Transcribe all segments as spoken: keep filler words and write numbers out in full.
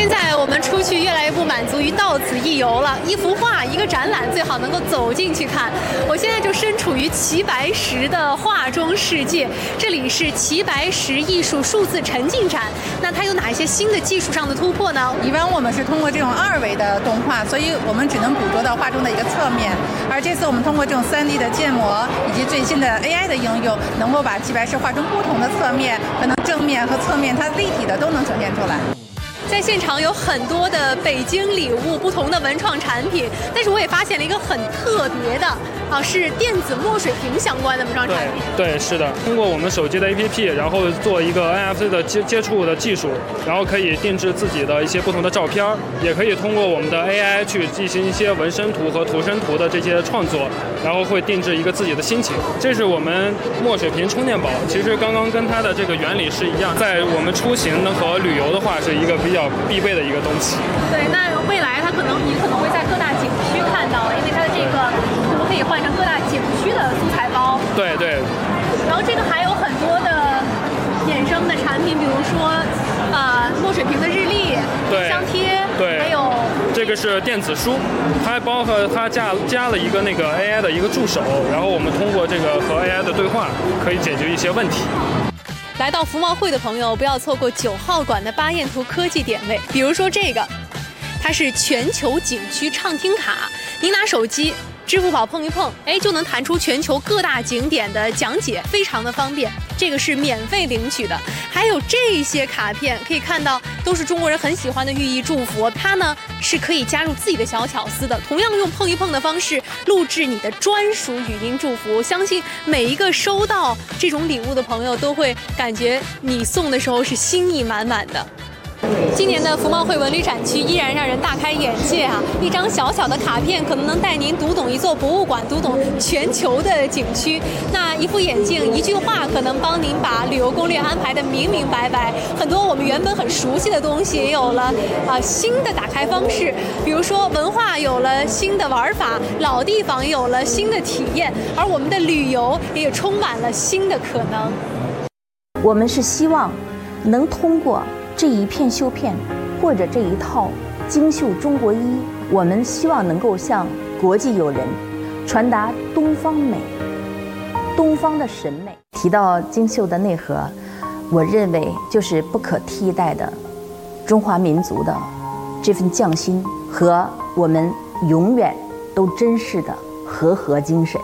现在我们出去越来越不满足于到此一游了，一幅画、一个展览最好能够走进去看。我现在就身处于齐白石的画中世界，这里是齐白石艺术数字沉浸展。那它有哪一些新的技术上的突破呢？ 以往我们是通过这种二维的动画，所以我们只能捕捉到画中的一个侧面，而这次我们通过这种 三 D 的建模以及最新的 A I 的应用，能够把齐白石画中不同的侧面，可能正面和侧面它立体的都能呈现出来。 在现场有很多的北京礼物，不同的文创产品，但是我也发现了一个很特别的啊，是电子墨水屏相关的文创产品。 对，对是的，通过我们手机的 A P P， 然后做一个 N F C 的接接触的技术，然后可以定制自己的一些不同的照片，也可以通过我们的 A I 去进行一些纹身图和图生图的这些创作，然后会定制一个自己的心情。这是我们墨水屏充电宝，其实刚刚跟它的这个原理是一样，在我们出行和旅游的话是一个比较必备的一个东西。 对，那未来它可能你可能会在各大景区看到，因为它的这个图可以换成各大景区的素材包。 对对。 然后这个还有很多的衍生的产品，比如说呃墨水屏的日历、相贴， 对， 还有这个是电子书，它还包括它加加了一个那个 A I 的一个助手，然后我们通过这个和 A I 的对话，可以解决一些问题。 来到服贸会的朋友，不要错过九号馆的巴彦图科技点位。比如说这个，它是全球景区畅听卡，您拿手机、支付宝碰一碰，哎，就能弹出全球各大景点的讲解，非常的方便。这个是免费领取的，还有这些卡片，可以看到都是中国人很喜欢的寓意祝福。它呢是可以加入自己的小巧思的，同样用碰一碰的方式录制你的专属语音祝福。相信每一个收到这种礼物的朋友都会感觉你送的时候是心意满满的。今年的服贸会文旅展区依然让人大开眼界啊！一张小小的卡片可能能带您读懂一座博物馆，读懂全球的景区。那一副眼镜、一句话，可能帮您把旅游攻略安排得明明白白。很多我们原本很熟悉的东西也有了啊、呃、新的打开方式，比如说文化有了新的玩法，老地方也有了新的体验，而我们的旅游也充满了新的可能。 我们是希望能通过这一片绣片，或者这一套精绣中国衣，我们希望能够向国际友人传达东方美、东方的审美。提到精绣的内核，我认为就是不可替代的中华民族的这份匠心和我们永远都珍视的和合精神。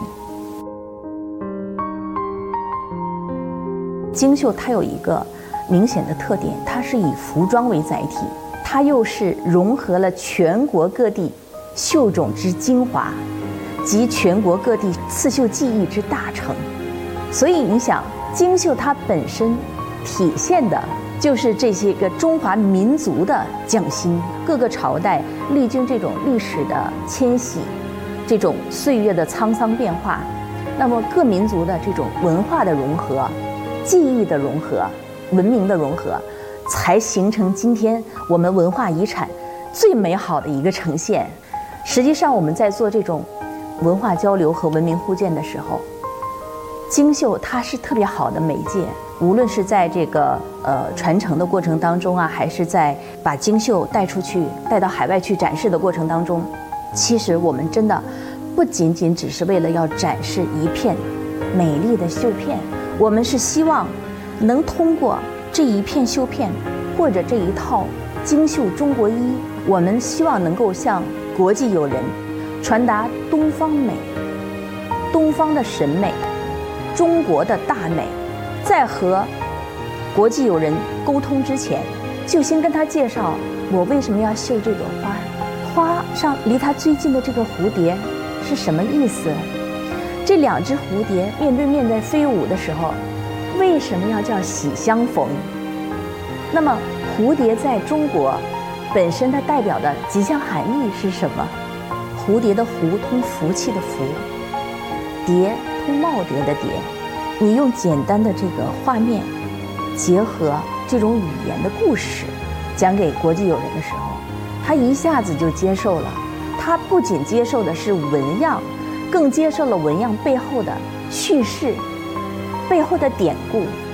精绣它有一个明显的特点，它是以服装为载体，它又是融合了全国各地绣种之精华及全国各地刺绣技艺之大成。所以你想，精绣它本身体现的就是这些个中华民族的匠心。各个朝代历经这种历史的迁徙，这种岁月的沧桑变化，那么各民族的这种文化的融合、技艺的融合、文明的融合，才形成今天我们文化遗产最美好的一个呈现。实际上我们在做这种文化交流和文明互鉴的时候，精绣它是特别好的媒介，无论是在这个呃传承的过程当中啊，还是在把精绣带出去、带到海外去展示的过程当中，其实我们真的不仅仅只是为了要展示一片美丽的绣片，我们是希望能通过这一片绣片，或者这一套精绣中国衣，我们希望能够向国际友人传达东方美、东方的审美、中国的大美。在和国际友人沟通之前，就先跟他介绍我为什么要绣这朵花，花上离他最近的这个蝴蝶是什么意思，这两只蝴蝶面对面在飞舞的时候为什么要叫喜相逢。那么蝴蝶在中国本身它代表的吉祥含义是什么？蝴蝶的蝴通福气的福，蝶通耄耋的蝶。你用简单的这个画面结合这种语言的故事讲给国际友人的时候，他一下子就接受了。他不仅接受的是纹样，更接受了纹样背后的叙事、背后的典故、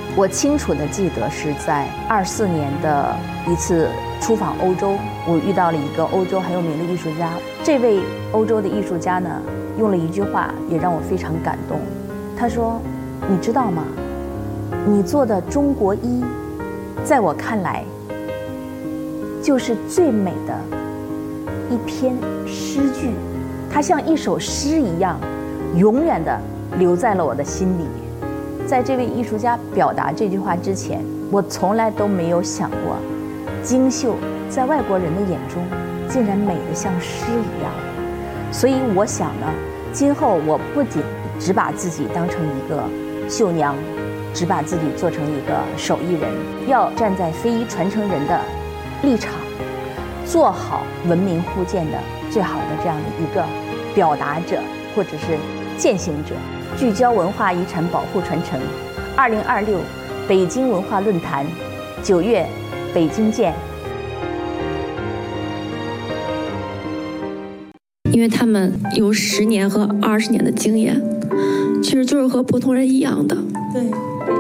我清楚地记得是在二四年的一次出访欧洲，我遇到了一个欧洲很有名的艺术家。这位欧洲的艺术家呢，用了一句话也让我非常感动。他说：“你知道吗？你做的中国衣，在我看来，就是最美的一篇诗句，它像一首诗一样，永远地留在了我的心里。”在这位艺术家表达这句话之前，我从来都没有想过，京绣在外国人的眼中竟然美得像诗一样。所以我想呢，今后我不仅只把自己当成一个绣娘，只把自己做成一个手艺人，要站在非遗传承人的立场，做好文明互鉴的最好的这样的一个表达者或者是践行者。聚焦文化遗产保护传承，二零二六北京文化论坛，九月北京见。 因为他们有十年和二十年的经验，其实就是和普通人一样的。对。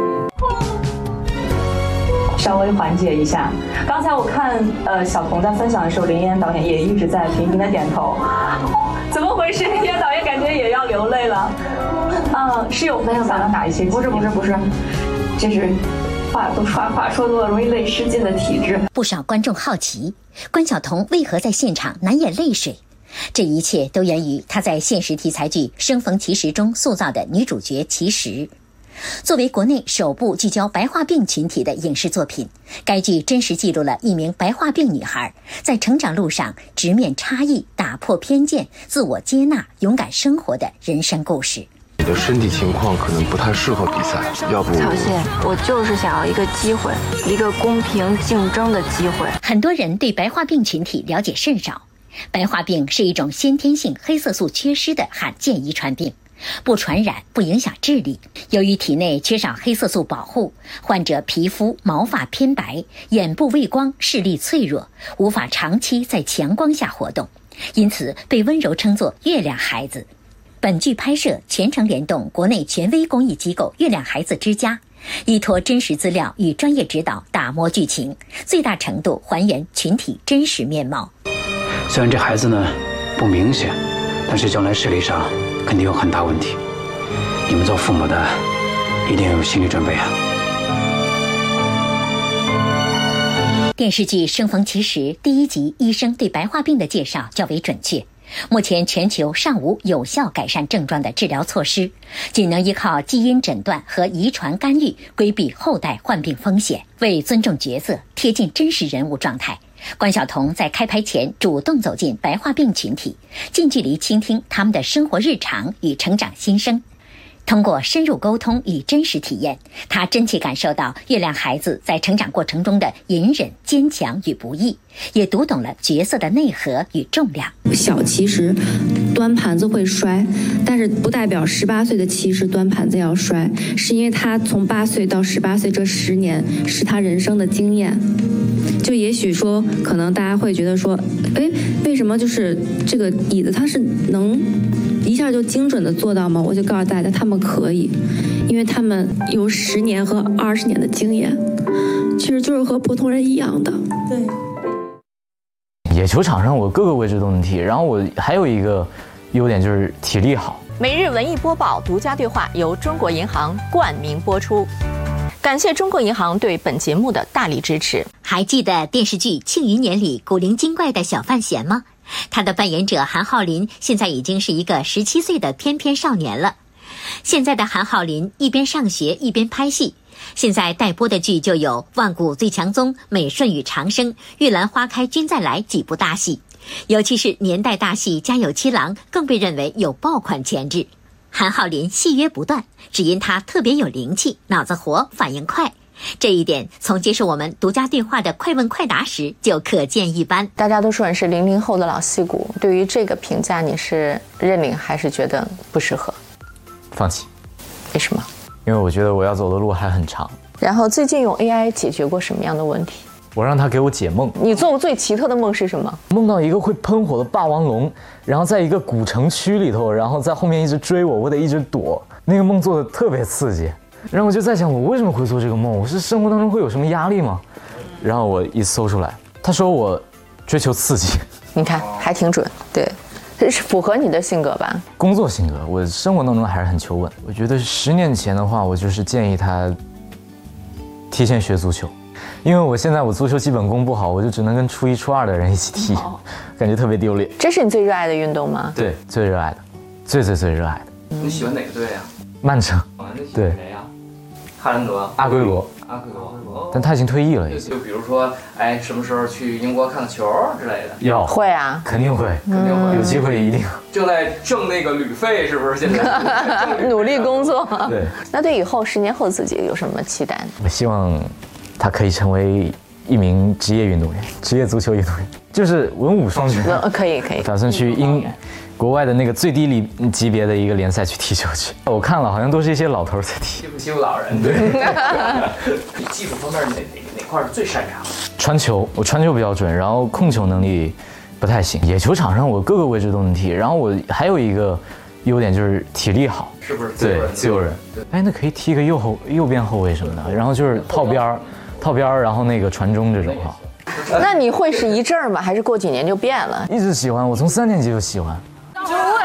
稍微缓解一下。刚才我看呃小童在分享的时候，林岩导演也一直在频频的点头。怎么回事？林岩导演感觉也要流泪了。嗯，是有想到哪一些？ 不是不是不是，这是话都说话说多了容易泪失禁的体质。 不少观众好奇，关晓彤为何在现场难掩泪水？这一切都源于她在现实题材剧《生逢其时》中塑造的女主角其实。作为国内首部聚焦白化病群体的影视作品，该剧真实记录了一名白化病女孩在成长路上直面差异、打破偏见、自我接纳、勇敢生活的人生故事。 你的身体情况可能不太适合比赛，要不…… 曹谢，我就是想要一个机会，一个公平竞争的机会。 很多人对白化病群体了解甚少。白化病是一种先天性黑色素缺失的罕见遗传病，不传染，不影响智力。由于体内缺少黑色素保护，患者皮肤毛发偏白，眼部畏光，视力脆弱，无法长期在强光下活动，因此被温柔称作月亮孩子。本剧拍摄全程联动国内权威公益机构月亮孩子之家，依托真实资料与专业指导打磨剧情，最大程度还原群体真实面貌。 虽然这孩子呢不明显，但是将来视力上肯定有很大问题，你们做父母的一定要有心理准备啊。 电视剧《生逢其时》第一集医生对白化病的介绍较为准确。目前全球尚无有效改善症状的治疗措施，仅能依靠基因诊断和遗传干预规避后代患病风险。为尊重角色，贴近真实人物状态，关晓彤在开拍前主动走进白化病群体，近距离倾听他们的生活日常与成长心声。通过深入沟通与真实体验，他真切感受到月亮孩子在成长过程中的隐忍、坚强与不易，也读懂了角色的内核与重量。 小其实端盘子会摔，但是不代表十八岁的其实端盘子要摔，是因为他从八岁到十八岁这十年是他人生的经验。就也许说，可能大家会觉得说，哎，为什么就是这个椅子它是能一下就精准的做到吗？我就告诉大家，他们可以，因为他们有十年和二十年的经验，其实就是和普通人一样的。对。 野球场上我各个位置都能踢，然后我还有一个优点就是体力好。 每日文艺播报独家对话由中国银行冠名播出。感谢中国银行对本节目的大力支持。 还记得电视剧《庆余年》里古灵精怪的小范闲吗？他的扮演者韩浩林现在已经是一个十七岁的翩翩少年了。现在的韩浩林一边上学一边拍戏，现在待播的剧就有《万古最强宗》《美顺与长生》《玉兰花开君再来》几部大戏，尤其是年代大戏《家有七郎》更被认为有爆款潜质。韩浩林戏约不断，只因他特别有灵气，脑子活，反应快。这一点从接受我们独家对话的快问快答时就可见一斑。 大家都说你是零零后的老戏骨，对于这个评价你是认领还是觉得不适合？ 放弃。 为什么？ 因为我觉得我要走的路还很长。 然后最近用 A I 解决过什么样的问题？ 我让他给我解梦。 你做过最奇特的梦是什么？ 梦到一个会喷火的霸王龙，然后在一个古城区里头，然后在后面一直追我，我得一直躲。那个梦做的特别刺激。 然后我就在想，我为什么会做这个梦？我是生活当中会有什么压力吗？然后我一搜出来，他说我追求刺激。 你看还挺准，对，是符合你的性格吧？ 工作性格，我生活当中还是很求稳。我觉得十年前的话，我就是建议他提前学足球，因为我现在我足球基本功不好，我就只能跟初一初二的人一起踢，感觉特别丢脸。 这是你最热爱的运动吗？ 对，最热爱的，最最最热爱的。 你喜欢哪个队啊？ 曼城。对。 谁呀？哈兰德。 阿圭罗。 阿圭罗。 但他已经退役了。 就比如说，哎，什么时候去英国看个球之类的？ 要。 会啊。 肯定会， 肯定会， 有机会一定。 正在挣那个旅费，是不是？现在努力工作。 对。 那对以后十年后自己有什么期待？ 我希望他可以成为一名职业运动员，职业足球运动员，就是文武双全。 可以可以。 打算去英国外的那个最低里级别的一个联赛去踢球去。我看了，好像都是一些老头在踢。 欺负欺负老人。对。你技术方面哪哪哪块是最擅长的？ 传球，我传球比较准，然后控球能力不太行。野球场上我各个位置都能踢，然后我还有一个优点就是体力好。 是不是？ 对，自由人。哎，那可以踢个右后右边后卫什么的，然后就是套边儿。套边儿，然后那个传中这种哈。 那你会是一阵儿吗？还是过几年就变了？ 一直喜欢，我从三年级就喜欢。 九位，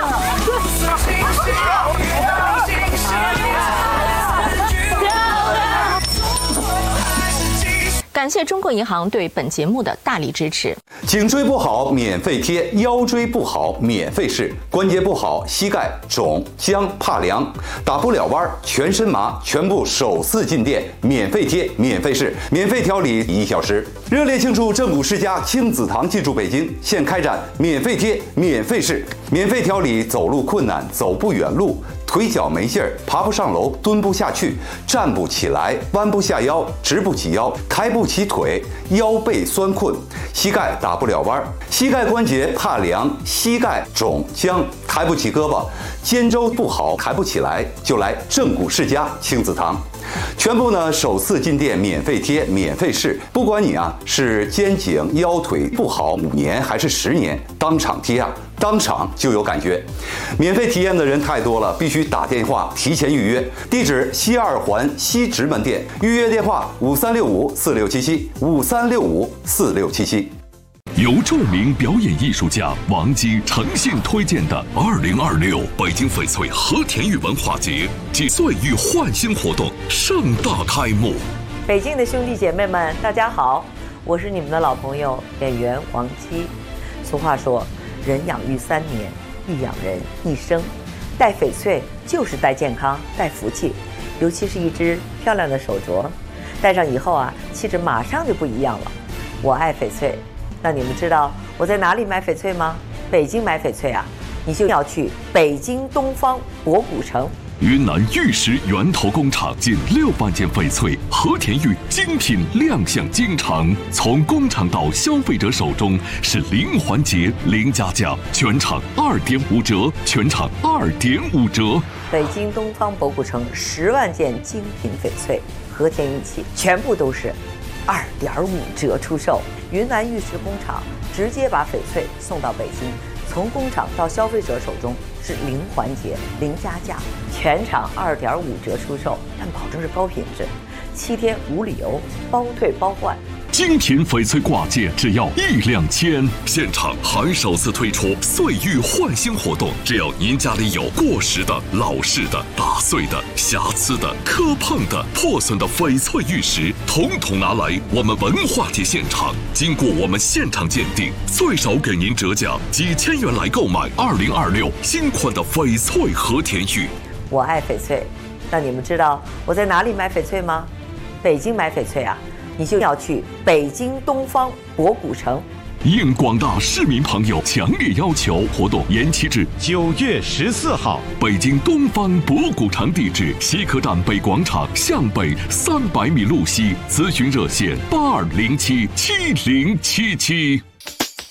感谢中国银行对本节目的大力支持。 颈椎不好免费贴，腰椎不好免费试，关节不好膝盖肿僵怕凉打不了弯全身麻，全部首次进店免费贴免费试，免费调理一小时。热烈庆祝正骨世家亲子堂进驻北京，现开展免费贴免费试，免费调理走路困难走不远路，腿脚没劲儿，爬不上楼，蹲不下去，站不起来，弯不下腰，直不起腰，抬不起腿，腰背酸困，膝盖打不了弯，膝盖关节怕凉，膝盖肿僵，抬不起胳膊，肩周不好，抬不起来，就来正骨世家亲子堂。全部呢首次进店免费贴免费试，不管你啊是肩颈腰腿不好五年还是十年，当场贴啊当场就有感觉。免费体验的人太多了，必须打电话提前预约。地址西二环西直门店，预约电话五三六五四六七七五三六五四六七七。 由著名表演艺术家王姬诚信推荐的二零二六北京翡翠和田玉文化节暨岁玉焕新活动盛大开幕。 北京的兄弟姐妹们，大家好，我是你们的老朋友演员王姬。俗话说，人养育三年，育养人一生。戴翡翠就是戴健康，戴福气，尤其是一只漂亮的手镯，戴上以后啊，气质马上就不一样了。我爱翡翠。那你们知道我在哪里买翡翠吗？北京买翡翠啊，你就要去北京东方博古城。 云南玉石源头工厂近六万件翡翠和田玉精品亮相京城，从工厂到消费者手中是零环节零加价，全场二点五折，全场二点五折。 北京东方博古城十万件精品翡翠和田玉器，全部都是二点五折出售。云南玉石工厂直接把翡翠送到北京，从工厂到消费者手中是零环节零加价，全场二点五折出售，但保证是高品质，七天无理由，包退包换。 精品翡翠挂件只要一两千，现场还首次推出岁玉焕新活动，只要您家里有过时的、老式的、打碎的、瑕疵的、磕碰的、破损的翡翠玉石，统统拿来我们文化节现场，经过我们现场鉴定，最少给您折价几千元来购买二零二六新款的翡翠和田玉。 我爱翡翠，那你们知道我在哪里买翡翠吗？北京买翡翠啊，你就要去北京东方博古城。 应广大市民朋友强烈要求，活动延期至九月十四号。 北京东方博古城地址：西客站北广场向北三百米路西。咨询热线：八二零七七零七七。